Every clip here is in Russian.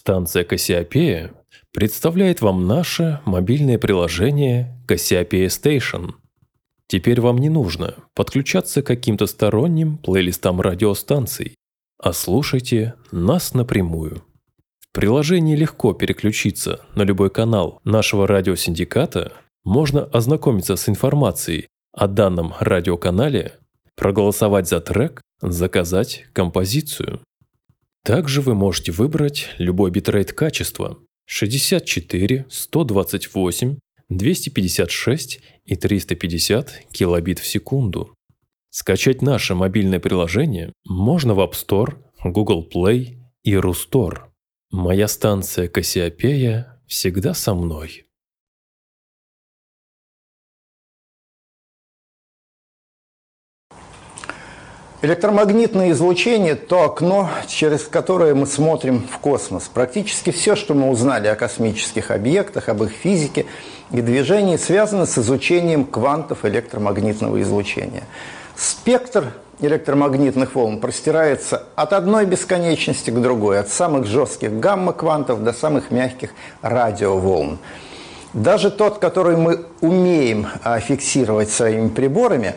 Станция Кассиопея представляет вам наше мобильное приложение Кассиопея Station. Теперь вам не нужно подключаться к каким-то сторонним плейлистам радиостанций, а слушайте нас напрямую. В приложении легко переключиться на любой канал нашего радиосиндиката, можно ознакомиться с информацией о данном радиоканале, проголосовать за трек, заказать композицию. Также вы можете выбрать любой битрейт качества 64, 128, 256 и 350 килобит в секунду. Скачать наше мобильное приложение можно в App Store, Google Play и Рустор. Моя станция Кассиопея всегда со мной. Электромагнитное излучение – то окно, через которое мы смотрим в космос. Практически все, что мы узнали о космических объектах, об их физике и движении, связано с изучением квантов электромагнитного излучения. Спектр электромагнитных волн простирается от одной бесконечности к другой, от самых жестких гамма-квантов до самых мягких радиоволн. Даже тот, который мы умеем фиксировать своими приборами,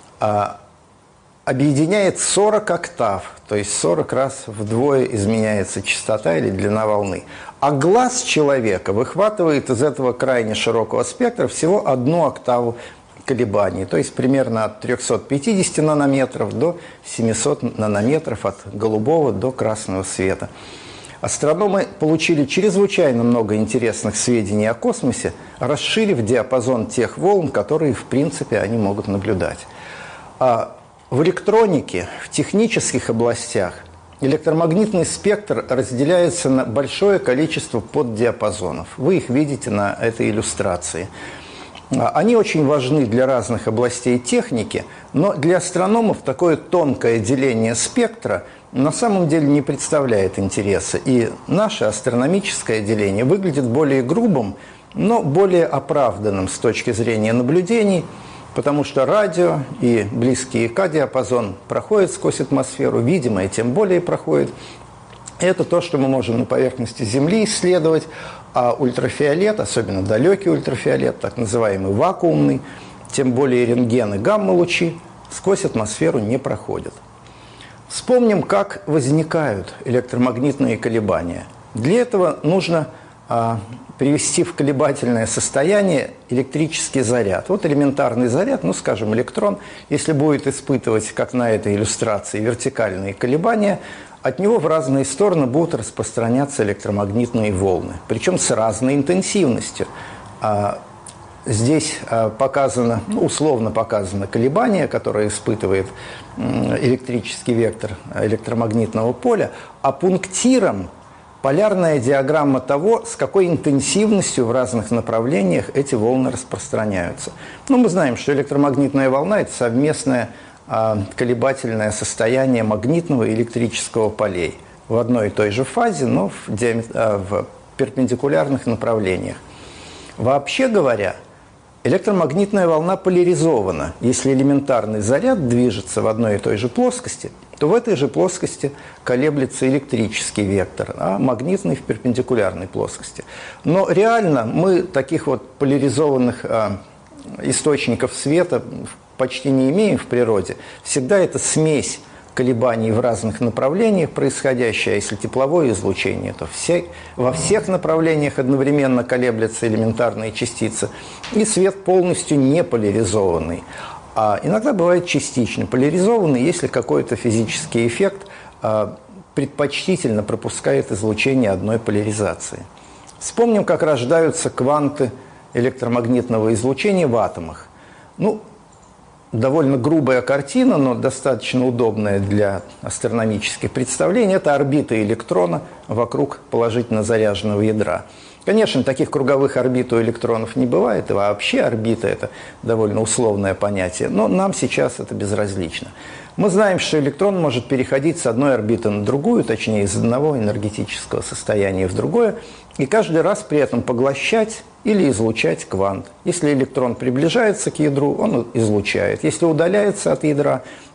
объединяет 40 октав, то есть 40 раз вдвое изменяется частота или длина волны. А глаз человека выхватывает из этого крайне широкого спектра всего одну октаву колебаний, то есть примерно от 350 нанометров до 700 нанометров от голубого до красного света. Астрономы получили чрезвычайно много интересных сведений о космосе, расширив диапазон тех волн, которые в принципе они могут наблюдать. В электронике, в технических областях электромагнитный спектр разделяется на большое количество поддиапазонов. Вы их видите на этой иллюстрации. Они очень важны для разных областей техники, но для астрономов такое тонкое деление спектра на самом деле не представляет интереса. И наше астрономическое деление выглядит более грубым, но более оправданным с точки зрения наблюдений, потому что радио и близкий К-диапазон проходят сквозь атмосферу, видимое тем более проходит. Это то, что мы можем на поверхности Земли исследовать, а ультрафиолет, особенно далекий ультрафиолет, так называемый вакуумный, тем более рентген и гамма-лучи, сквозь атмосферу не проходят. Вспомним, как возникают электромагнитные колебания. Для этого нужно привести в колебательное состояние электрический заряд. Вот элементарный заряд, ну, скажем, электрон, если будет испытывать, как на этой иллюстрации, вертикальные колебания, от него в разные стороны будут распространяться электромагнитные волны, причем с разной интенсивностью. Здесь показано, условно показано колебание, которое испытывает электрический вектор электромагнитного поля, а пунктиром полярная диаграмма того, с какой интенсивностью в разных направлениях эти волны распространяются. Ну, мы знаем, что электромагнитная волна – это совместное колебательное состояние магнитного и электрического полей в одной и той же фазе, но в перпендикулярных направлениях. Вообще говоря, электромагнитная волна поляризована. Если элементарный заряд движется в одной и той же плоскости, то в этой же плоскости колеблется электрический вектор, а магнитный в перпендикулярной плоскости. Но реально мы таких вот поляризованных источников света почти не имеем в природе. Всегда это смесь колебаний в разных направлениях происходящая. А если тепловое излучение, то во всех направлениях одновременно колеблются элементарные частицы. И свет полностью не поляризованный. А иногда бывает частично поляризованный, если какой-то физический эффект предпочтительно пропускает излучение одной поляризации. Вспомним, как рождаются кванты электромагнитного излучения в атомах. Ну, довольно грубая картина, но достаточно удобная для астрономических представлений. Это орбита электрона вокруг положительно заряженного ядра. Конечно, таких круговых орбит у электронов не бывает, и вообще орбита – это довольно условное понятие, но нам сейчас это безразлично. Мы знаем, что электрон может переходить с одной орбиты на другую, точнее, из одного энергетического состояния в другое, и каждый раз при этом поглощать или излучать квант. Если электрон приближается к ядру, он излучает. Если удаляется от ядра,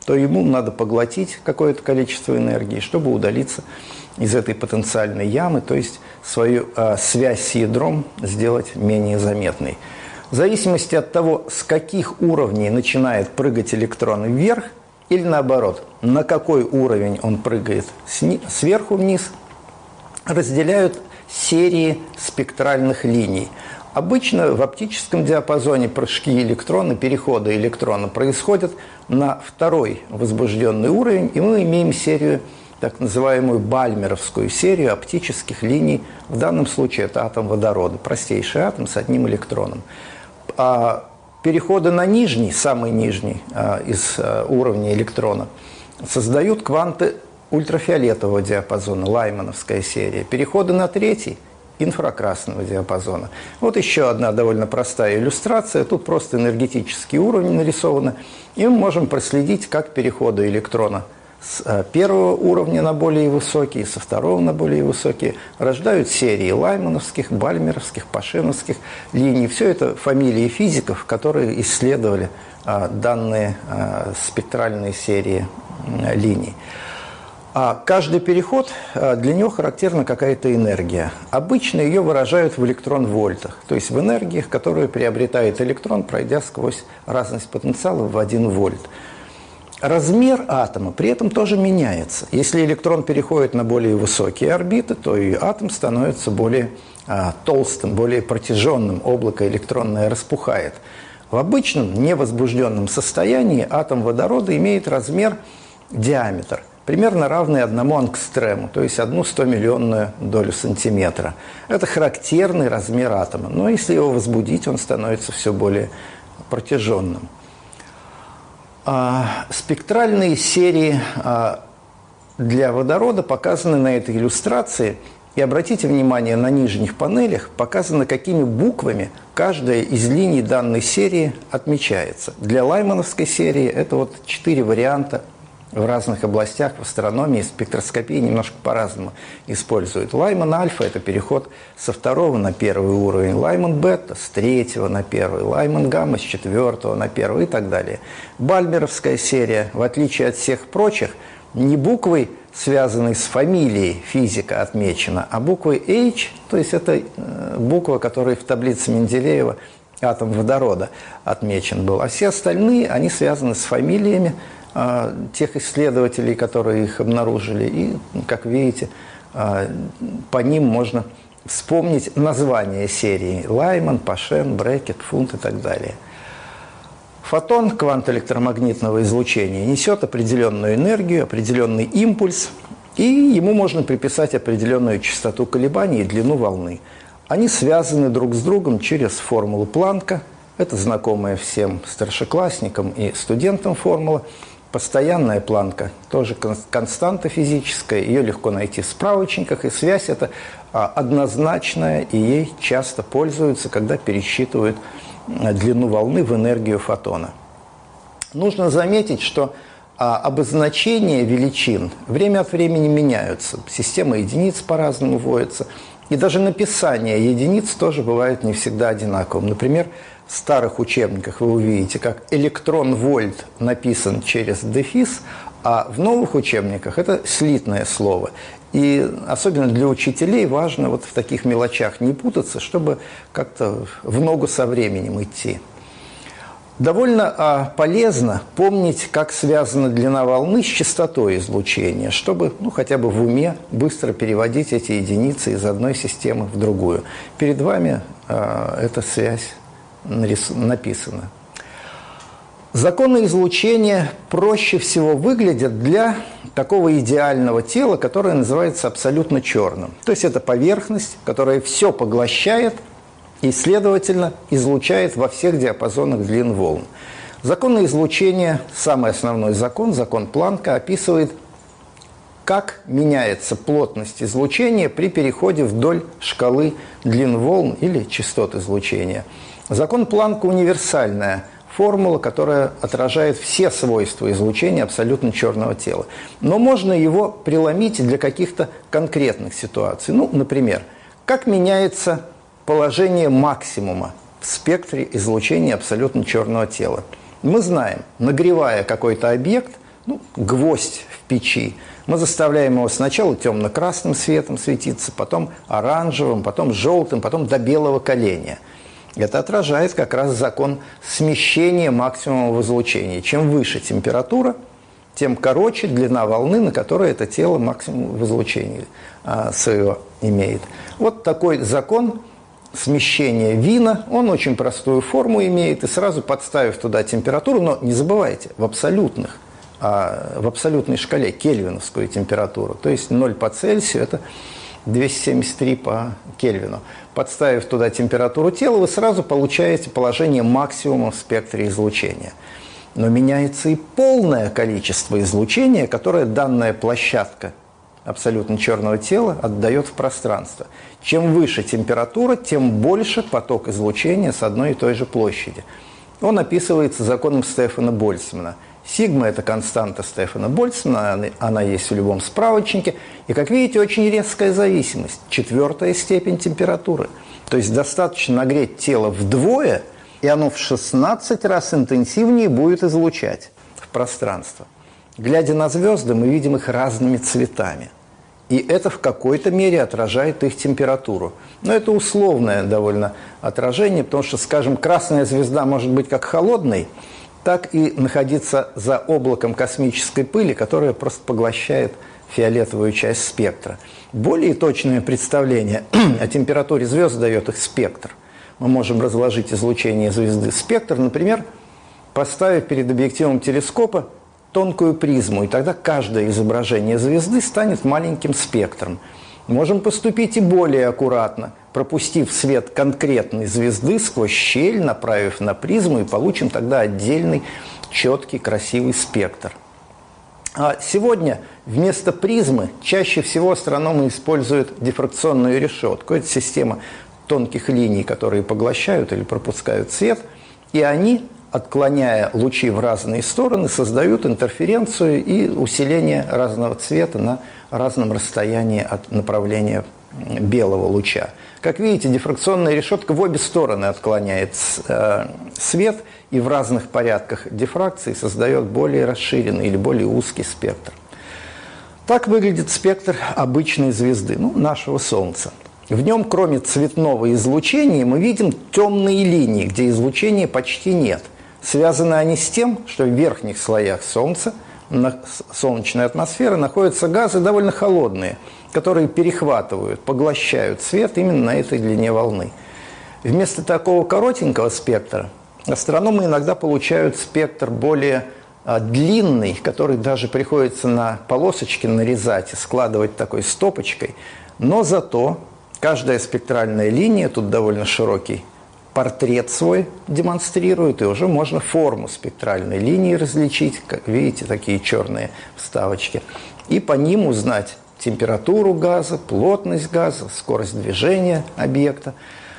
то ему надо поглотить какое-то количество энергии, чтобы удалиться из этой потенциальной ямы, то есть свою связь с ядром сделать менее заметной. В зависимости от того, с каких уровней начинает прыгать электрон вверх, или наоборот, на какой уровень он прыгает сверху вниз, разделяют серии спектральных линий. Обычно в оптическом диапазоне прыжки электрона, переходы электрона происходят на второй возбужденный уровень, и мы имеем серию, так называемую бальмеровскую серию оптических линий. В данном случае это атом водорода, простейший атом с одним электроном. А переходы на нижний, самый нижний из уровней электрона, создают кванты ультрафиолетового диапазона, лаймановская серия. Переходы на третий – инфракрасного диапазона. Вот еще одна довольно простая иллюстрация. Тут просто энергетические уровни нарисованы. И мы можем проследить, как переходы электрона с первого уровня на более высокие, со второго на более высокие рождают серии лаймановских, бальмеровских, пашиновских линий. Все это фамилии физиков, которые исследовали данные спектральные серии линий. А каждый переход, для него характерна какая-то энергия. Обычно ее выражают в электрон-вольтах, то есть в энергиях, которую приобретает электрон, пройдя сквозь разность потенциала в 1 вольт. Размер атома при этом тоже меняется. Если электрон переходит на более высокие орбиты, то и атом становится более толстым, более протяженным, облако электронное распухает. В обычном невозбужденном состоянии атом водорода имеет размер, диаметр, примерно равный 1 ангстрему, то есть 1 100-миллионную долю сантиметра. Это характерный размер атома, но если его возбудить, он становится все более протяженным. Спектральные серии для водорода показаны на этой иллюстрации. И обратите внимание, на нижних панелях показано, какими буквами каждая из линий данной серии отмечается. Для лаймановской серии это вот 4 варианта в разных областях, в астрономии, спектроскопии немножко по-разному используют. Лайман альфа – это переход со 2 на 1 уровень, Лайман бета – с 3 на 1, Лайман гамма – с 4 на 1 и так далее. Бальмеровская серия, в отличие от всех прочих, не буквой, связанной с фамилией физика, отмечена, а буквой H, то есть это буква, которая в таблице Менделеева атом водорода отмечен был. А все остальные, они связаны с фамилиями тех исследователей, которые их обнаружили. И, как видите, по ним можно вспомнить название серии: Лайман, Пашен, Брекет, Фунт и так далее. Фотон, квант электромагнитного излучения, несет определенную энергию, определенный импульс, и ему можно приписать определенную частоту колебаний и длину волны. Они связаны друг с другом через формулу Планка. Это знакомая всем старшеклассникам и студентам формула. Постоянная Планка, тоже константа физическая, ее легко найти в справочниках, и связь эта однозначная, и ей часто пользуются, когда пересчитывают длину волны в энергию фотона. Нужно заметить, что обозначения величин время от времени меняются, система единиц по-разному вводится, и даже написание единиц тоже бывает не всегда одинаковым. Например, в старых учебниках вы увидите, как электрон-вольт написан через дефис, а в новых учебниках это слитное слово. И особенно для учителей важно вот в таких мелочах не путаться, чтобы как-то в ногу со временем идти. Довольно полезно помнить, как связана длина волны с частотой излучения, чтобы хотя бы в уме быстро переводить эти единицы из одной системы в другую. Перед вами эта связь написана. Законы излучения проще всего выглядят для такого идеального тела, которое называется абсолютно черным. То есть это поверхность, которая все поглощает и, следовательно, излучает во всех диапазонах длин волн. Законы излучения, самый основной закон, закон Планка, описывает, как меняется плотность излучения при переходе вдоль шкалы длин волн или частот излучения. Закон Планка – универсальная формула, которая отражает все свойства излучения абсолютно черного тела. Но можно его преломить для каких-то конкретных ситуаций. Например, как меняется положение максимума в спектре излучения абсолютно черного тела. Мы знаем, нагревая какой-то объект, гвоздь в печи. Мы заставляем его сначала темно-красным светом светиться, потом оранжевым, потом желтым, потом до белого коленя. Это отражает как раз закон смещения максимума в излучении. Чем выше температура, тем короче длина волны, на которой это тело максимум в излучении своего имеет. Вот такой закон смещения Вина, он очень простую форму имеет, и сразу подставив туда температуру, но не забывайте, в абсолютной шкале кельвиновскую температуру, то есть 0 по Цельсию – это 273 по Кельвину. Подставив туда температуру тела, вы сразу получаете положение максимума в спектре излучения. Но меняется и полное количество излучения, которое данная площадка абсолютно черного тела отдает в пространство. Чем выше температура, тем больше поток излучения с одной и той же площади. Он описывается законом Стефана Больцмана. Сигма – это константа Стефана Больцмана, она есть в любом справочнике. И, как видите, очень резкая зависимость. 4-я степень температуры. То есть достаточно нагреть тело вдвое, и оно в 16 раз интенсивнее будет излучать в пространство. Глядя на звезды, мы видим их разными цветами. И это в какой-то мере отражает их температуру. Но это условное довольно отражение, потому что, скажем, красная звезда может быть как холодной, так и находиться за облаком космической пыли, которая просто поглощает фиолетовую часть спектра. Более точное представление о температуре звезд дает их спектр. Мы можем разложить излучение звезды в спектр, например, поставив перед объективом телескопа тонкую призму, и тогда каждое изображение звезды станет маленьким спектром. Можем поступить и более аккуратно, пропустив свет конкретной звезды сквозь щель, направив на призму, и получим тогда отдельный, четкий, красивый спектр. А сегодня вместо призмы чаще всего астрономы используют дифракционную решетку. Это система тонких линий, которые поглощают или пропускают свет, и они, отклоняя лучи в разные стороны, создают интерференцию и усиление разного цвета на разном расстоянии от направления белого луча. Как видите, дифракционная решетка в обе стороны отклоняет свет и в разных порядках дифракции создает более расширенный или более узкий спектр. Так выглядит спектр обычной звезды, нашего Солнца. В нем, кроме цветного излучения, мы видим темные линии, где излучения почти нет. Связаны они с тем, что в верхних слоях Солнца, солнечной атмосферы, находятся газы довольно холодные, которые перехватывают, поглощают свет именно на этой длине волны. Вместо такого коротенького спектра астрономы иногда получают спектр более длинный, который даже приходится на полосочки нарезать и складывать такой стопочкой, но зато каждая спектральная линия, тут довольно широкий портрет свой демонстрирует, и уже можно форму спектральной линии различить, как видите, такие черные вставочки, и по ним узнать температуру газа, плотность газа, скорость движения объекта.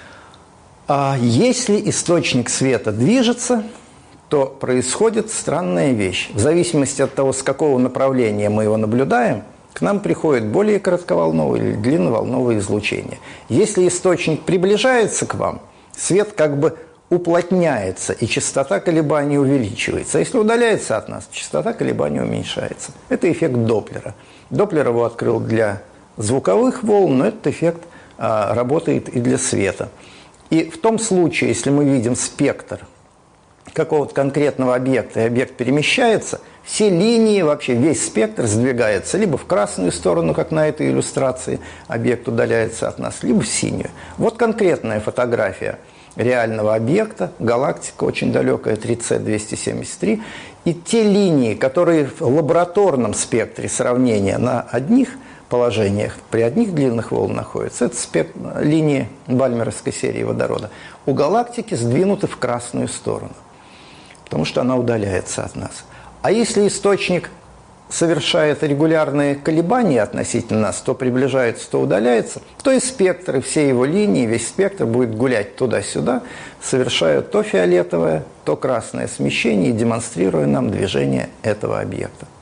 А если источник света движется, то происходит странная вещь. В зависимости от того, с какого направления мы его наблюдаем, к нам приходит более коротковолновое или длинноволновое излучение. Если источник приближается к вам, свет как бы уплотняется, и частота колебаний увеличивается. А если удаляется от нас, частота колебаний уменьшается. Это эффект Доплера. Доплер его открыл для звуковых волн, но этот эффект работает и для света. И в том случае, если мы видим спектр какого-то конкретного объекта, и объект перемещается, все линии, вообще весь спектр сдвигается либо в красную сторону, как на этой иллюстрации, объект удаляется от нас, либо в синюю. Вот конкретная фотография реального объекта, галактика очень далекая, 3C273, и те линии, которые в лабораторном спектре сравнения на одних положениях, при одних длинных волн находятся, это линии бальмеровской серии водорода, у галактики сдвинуты в красную сторону, потому что она удаляется от нас. А если источник совершает регулярные колебания относительно нас, то приближается, то удаляется, то и спектр, и все его линии, весь спектр будет гулять туда-сюда, совершая то фиолетовое, то красное смещение, демонстрируя нам движение этого объекта.